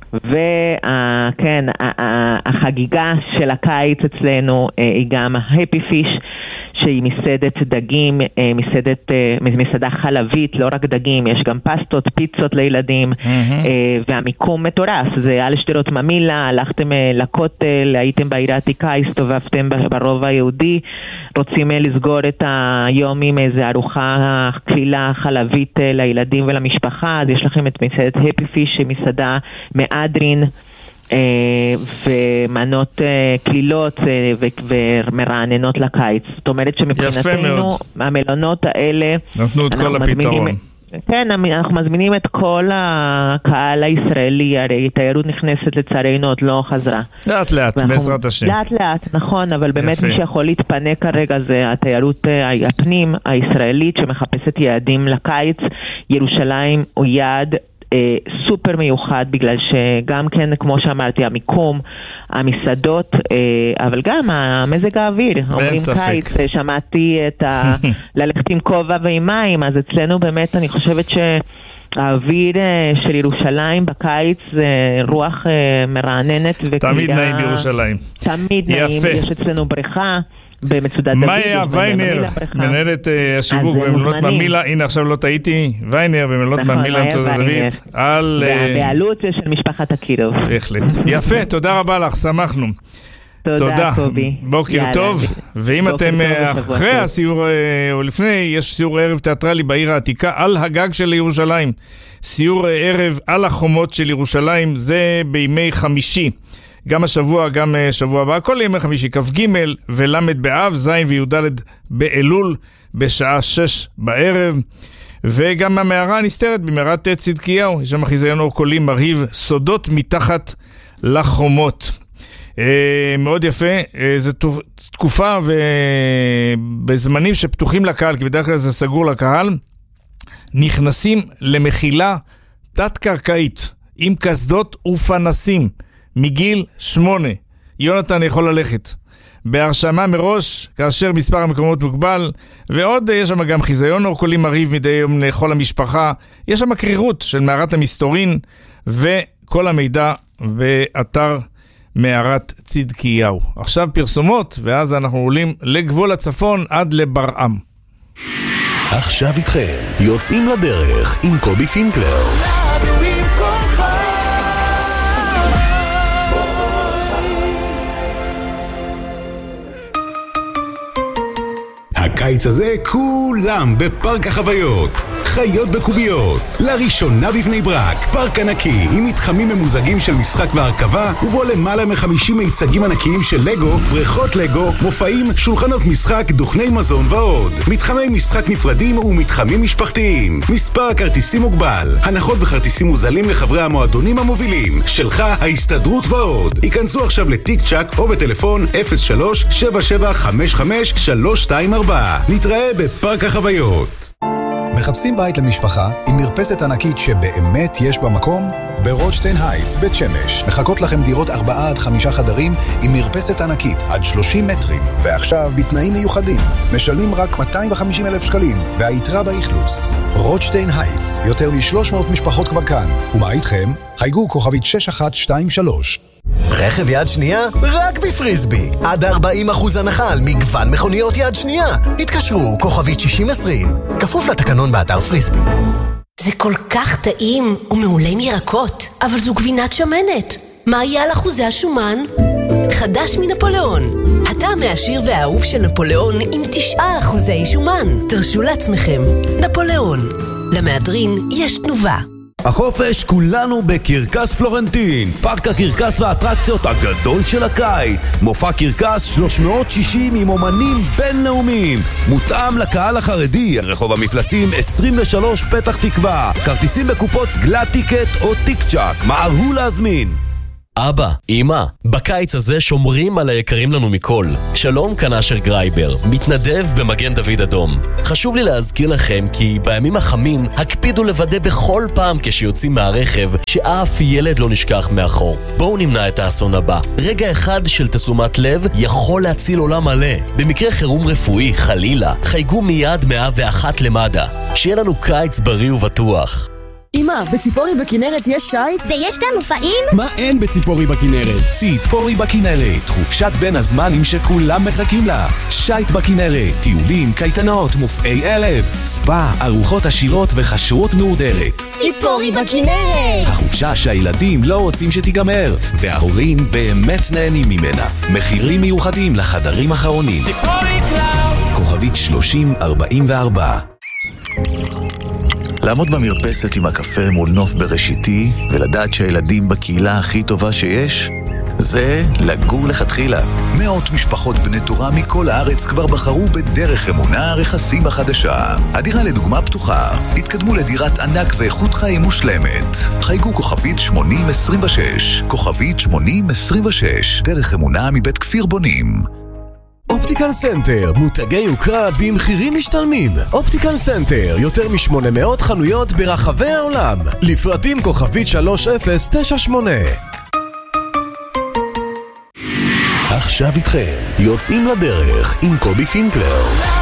וכן, החגיגה של הקיץ אצלנו היא גם הפי פיש, שהיא מסעדת דגים, מסעדת, מסעדה חלבית, לא רק דגים, יש גם פסטות, פיצות לילדים, והמיקום מטורף, זה על שדרות ממילה, הלכתם לכותל, הייתם בעיר העתיקה, הסתובבתם ברובע היהודי, רוצים לסגור את היום עם איזו ארוחה כלילה חלבית לילדים ולמשפחה, אז יש לכם את מסעדת הפי פיש, מסעדה מהדרין, ומנות כלילות ומרעננות לקיץ. זאת אומרת שמבחינתנו המלונות האלה נתנו את כל הפתרון. כן, אנחנו מזמינים את כל הקהל הישראלי, הרי תיירות נכנסת לצערנו עוד לא חזרה. לאט לאט, בעזרת השם. לאט לאט, נכון, אבל באמת מי שיכול להתפנק כרגע זה התיירות הפנים הישראלית שמחפשת יעדים לקיץ. ירושלים הוא יעד סופר מיוחד, בגלל שגם כן, כמו שאמרתי, המיקום, המסעדות, אבל גם המזג האוויר, אומרים קיץ, שמעתי את ה... ללכת עם כובע ועם מים, אז אצלנו באמת אני חושבת שהאוויר של ירושלים בקיץ זה רוח מרעננת. תמיד נעים בירושלים. תמיד נעים, יש אצלנו בריכה. מאיה ויינר, מנהלת השיווק במלונות ממילה, הנה עכשיו לא טעיתי, ויינר במלונות ממילה מצודת דוד, על... בעלות של משפחת הקירוב. בהחלט. יפה, תודה רבה לך, שמחנו. תודה, קובי. בוקר טוב, ואם אתם אחרי הסיור או לפני, יש סיור ערב תיאטרלי בעיר העתיקה על הגג של ירושלים. סיור ערב על החומות של ירושלים, זה בימי חמישי. גם השבוע, גם שבוע הבא, כל ימי חמישי, כ"ג ולמד באב, זין וי"ד באלול, בשעה שש בערב. וגם המערה נסתרת במערת צדקיהו, יש שם חיזיון אור קולים מרהיב, סודות מתחת לחומות. אה, מאוד יפה, אה, זו תקופה ובזמנים שפתוחים לקהל, כי בדרך כלל זה סגור לקהל, נכנסים למחילה תת-קרקעית, עם קסדות ופנסים, מגיל שמונה. יונתן יכול ללכת בהרשמה מראש, כאשר מספר המקומות מוגבל, ועוד יש שם גם חיזיון אור קולים מרהיב מדי יום לכל המשפחה, יש שם קרירות של מערת המסתורין, וכל המידע באתר מערת צדקיהו. עכשיו פרסומות, ואז אנחנו עולים לגבול הצפון עד לברעם. עכשיו איתכם, יוצאים לדרך עם קובי פינקלר. הקיץ הזה כולם בפארק החוויות. חיות בקוביות. לראשונה בבני ברק, פארק ענקי עם מתחמים ממוזגים של משחק והרכבה, ובו למעלה מ-חמישים מיצגים ענקיים של לגו, בריכות לגו, מופעים, שולחנות משחק, דוכני מזון ועוד. מתחמי משחק נפרדים ומתחמים משפחתיים. מספר הכרטיסים מוגבל. הנחות וכרטיסים מוזלים לחברי המועדונים המובילים. שלך, ההסתדרות ועוד. היכנסו עכשיו לטיק צ'ק או בטלפון אפס שלוש שבע שבע חמש חמש שלוש שתיים ארבע. נתראה בפארק החוויות. מחפשים בית למשפחה עם מרפסת ענקית שבאמת יש בה מקום? ברוטשטיין הייטס, בית שמש, מחכות לכם דירות ארבעה עד חמישה חדרים עם מרפסת ענקית עד שלושים מטרים. ועכשיו בתנאים מיוחדים, משלמים רק מאתיים וחמישים אלף שקלים והיתרה באכלוס. רוטשטיין הייטס, יותר מ-שלוש מאות משפחות כבר כאן. ומה איתכם? חייגו כוכבית שש אחת שתיים שלוש. רכב יד שנייה? רק בפריסבי. עד ארבעים אחוז הנחה על מגוון מכוניות יד שנייה. התקשרו, כוכבית שישים עשרים. כפוף לתקנון באתר פריסבי. זה כל כך טעים ומעולה מירקות, אבל זו גבינת שמנת. מה יהיה על אחוזי השומן? חדש מנפוליאון. הטעם העשיר והאהוב של נפוליאון עם תשעה אחוזי שומן. תרשו לעצמכם. נפוליאון. למהדרין יש תנובה. החופש כולנו בקרקס פלורנטין, פארק הקרקס והאטרקציות הגדול של הקיץ. מופע קרקס שלוש מאות שישים עם אומנים בינלאומיים, מותאם לקהל החרדי. רחוב המפלסים עשרים ושלוש פתח תקווה. כרטיסים בקופות גלאט טיקט או טיק צ'ק. מהרו להזמין. אבא, אמא, בקיץ הזה שומרים על היקרים לנו מכל. שלום, כאן אשר גרייבר, מתנדב במגן דוד אדום. חשוב לי להזכיר לכם כי בימים החמים הקפידו לוודא בכל פעם כשיוצאים מהרכב שאף ילד לא נשכח מאחור. בואו נמנע את האסון הבא. רגע אחד של תשומת לב יכול להציל עולם מלא. במקרה חירום רפואי, חלילה, חייגו מיד מאה ואחת למד"א. שיהיה לנו קיץ בריא ובטוח. אמא, בציפורי בכנרת יש שייט? ויש גם מופעים? מה אין בציפורי בכנרת? ציפורי בכנרת, חופשת בין הזמנים שכולם מחכים לה. שייט בכנרת, טיולים, קייטנות, מופעי ערב, ספא, ארוחות עשירות וחשרות מהודרת. ציפורי בכנרת! החופשה שהילדים לא רוצים שתיגמר, וההורים באמת נהנים ממנה. מחירים מיוחדים לחדרים האחרונים. ציפורי קלאוס! כוכבית שלושים ארבעים וארבע. לעמוד במרפסת עם הקפה מול נוף בראשיתי ולדעת שהילדים בקהילה הכי טובה שיש, זה לגור לכתחילה. מאות משפחות בני תורה מכל הארץ כבר בחרו בדרך אמונה רכסים החדשה. הדירה לדוגמה פתוחה. התקדמו לדירת ענק ואיכות חיים מושלמת. חייגו כוכבית שמונים עשרים ושש. כוכבית שמונים עשרים ושש. דרך אמונה מבית כפיר בונים. אופטיקל סנטר, מותגי יוקרה במחירים משתלמים. אופטיקל סנטר, יותר מ-שמונה מאות חנויות ברחבי העולם. לפרטים כוכבית שלוש אפס תשע שמונה. עכשיו איתכם, יוצאים לדרך עם קובי פינקלר.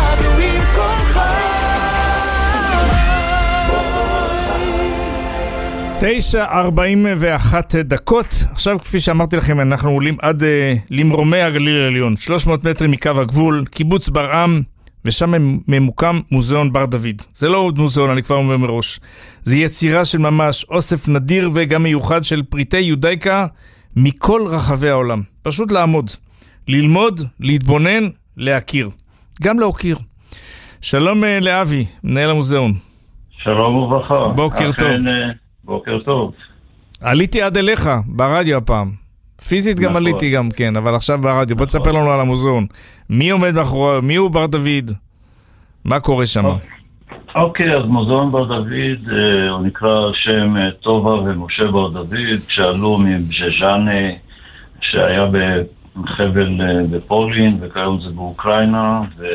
תשע ארבעים ואחת דקות. עכשיו, כפי שאמרתי לכם, אנחנו עולים עד uh, למרומי הגליל העליון, שלוש מאות מטרים מקו הגבול, קיבוץ ברעם, ושם ממוקם מוזיאון בר דוד. זה לא עוד מוזיאון, אני כבר אומר מראש. זה יצירה של ממש, אוסף נדיר וגם מיוחד של פריטי יודאיקה מכל רחבי העולם. פשוט לעמוד, ללמוד, להתבונן, להכיר. גם להוקיר. שלום uh, לאבי, מנהל המוזיאון. שלום וברכה. בוקר טוב. בוקר טוב. עליתי עד אליך, ברדיו הפעם. פיזית גם עליתי גם, כן, אבל עכשיו ברדיו. בוא תספר לנו על המוזיאון. מי עומד מאחורי, מי הוא בר דוד? מה קורה שם? אוקיי, אז מוזיאון בר דוד, הוא נקרא שם טובה ומשה בר דוד, שעלו מבז'ז'אנה, שהיה בחבל בפולין, וכיום זה באוקראינה, ו...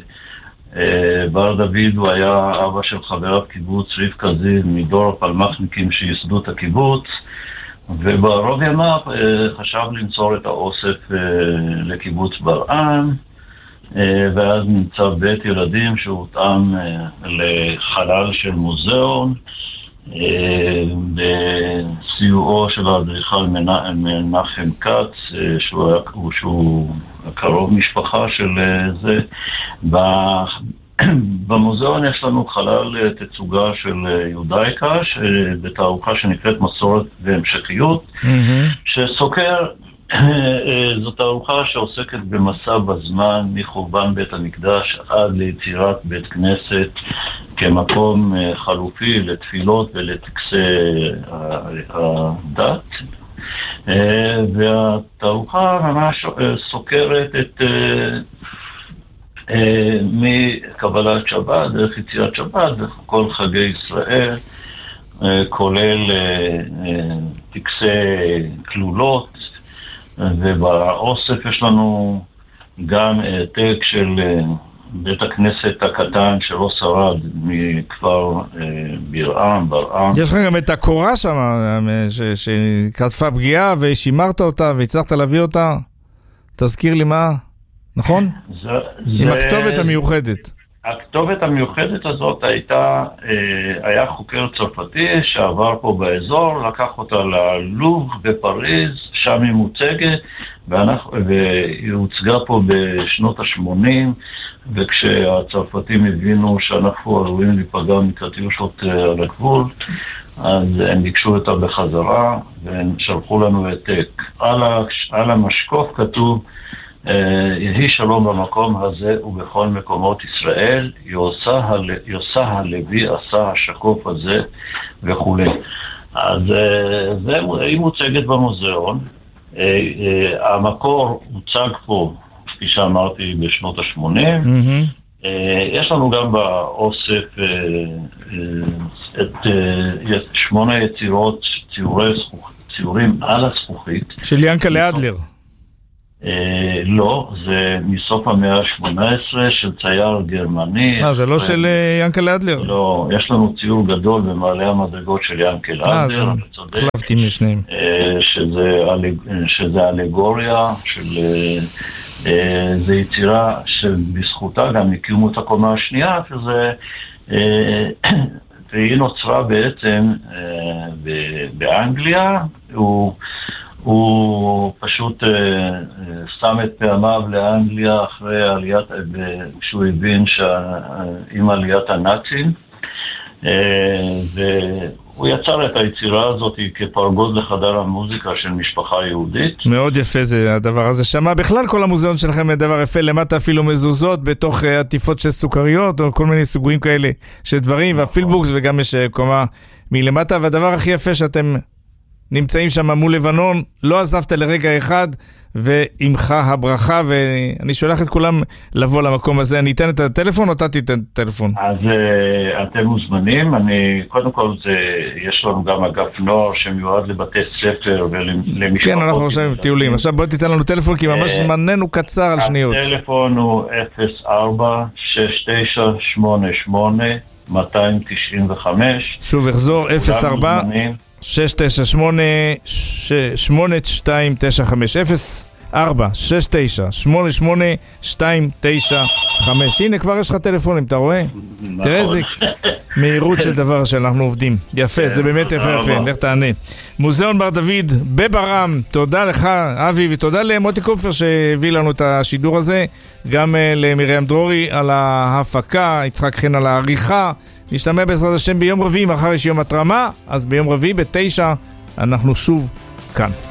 בר דוד הוא היה אבא של חברת קיבוץ רבקה זיו מדור הפלמחניקים שייסדו את הקיבוץ, וברוב ימיו חשב לנצור את האוסף לקיבוץ ברעם, ואז נמצא בית ילדים שהותאם לחלל של מוזיאון בסיועו של האדריכל מנחם כץ, שהוא, שהוא קרוב משפחה של זה. במוזיאון יש לנו חלל תצוגה של יודאיקה בתערוכה שנקראת מסורת והמשכיות, שסוקר, זו תערוכה שעוסקת במסע בזמן מחורבן בית המקדש עד ליצירת בית כנסת כמקום חלופי לתפילות ולטקסי הדת. והתערוכה ממש סוקרת את מקבלת שבת, דרך יציאת שבת, וכל חגי ישראל, כולל טקסי כלולות, ובאוסף יש לנו גם העתק של בית הכנסת הקטן שלא שרד מכפר ברעם, ברעם. יש לך גם את הקורה שם, שכתפה פגיעה ושימרת אותה והצלחת להביא אותה. תזכיר לי מה, נכון? זה, עם זה... הכתובת המיוחדת. הכתובת המיוחדת הזאת הייתה, היה חוקר צרפתי שעבר פה באזור, לקח אותה ללוב בפריז, שם היא מוצגת, והיא הוצגה פה בשנות ה-שמונים, וכשהצרפתים הבינו שאנחנו עלולים להיפגע מקטיושות על הגבול, אז הם ביקשו אותה בחזרה, והם שלחו לנו העתק. על, על המשקוף כתוב, יהי שלום במקום הזה ובכל מקומות ישראל, יוסה הלוי עשה השקוף הזה וכו'. אז זה, היא מוצגת במוזיאון. המקור הוצג פה, כפי שאמרתי, בשנות ה-שמונים. Mm-hmm. יש לנו גם באוסף את שמונה יצירות, ציורי, ציורים על הזכוכית. של ינקלה אדלר. לא, זה מסוף המאה ה-שמונה עשרה של צייר גרמני. אה, זה לא של ינקלה אדלר? לא, יש לנו ציור גדול במעלה המדרגות של ינקלה אדלר. אה, זה חלפתי משניהם. שזה אלגוריה, זה יצירה שבזכותה גם הקימו את הקומה השנייה, והיא נוצרה בעצם באנגליה. הוא הוא פשוט uh, uh, שם את פעמיו לאנגליה אחרי עליית, כשהוא הבין עם עליית הנאצים, uh, והוא יצר את היצירה הזאת כפרגוד לחדר המוזיקה של משפחה יהודית. מאוד יפה זה הדבר הזה. שמה בכלל כל המוזיאון שלכם דבר יפה, למטה אפילו מזוזות בתוך עטיפות של סוכריות או כל מיני סוגים כאלה של דברים, והפילבוקס, וגם יש קומה מלמטה, והדבר הכי יפה שאתם נמצאים שם מול לבנון, לא עזבת לרגע אחד, ועמך הברכה, ואני שולח את כולם לבוא למקום הזה. אני אתן את הטלפון, או אתה תיתן את הטלפון? אז uh, אתם מוזמנים. אני, קודם כל, זה, יש לנו גם אגף נוער שמיועד לבתי ספר ולמשפחות. כן, אנחנו עכשיו טיולים. עכשיו בוא תיתן לנו טלפון, כי ממש זמננו קצר על שניות. הטלפון הוא אפס ארבע שש תשע שמונה שמונה מאתיים תשעים וחמש. שוב אחזור, אפס ארבע שש תשע שמונה שמונה שתיים תשע חמש, אפס ארבע שש תשע שמונה שמונה שתיים תשע חמש. הנה כבר יש לך טלפונים, אתה רואה? תראה איזה מהירות של דבר שאנחנו עובדים. יפה, זה באמת יפה יפה, לך תענה. מוזיאון בר דוד בברעם, תודה לך אבי, ותודה למוטי קופר שהביא לנו את השידור הזה, גם למרים דרורי על ההפקה, יצחק חן על העריכה. נשתמע בעזרת השם ביום רביעי, מחר יש יום התרמה, אז ביום רביעי בתשע אנחנו שוב כאן.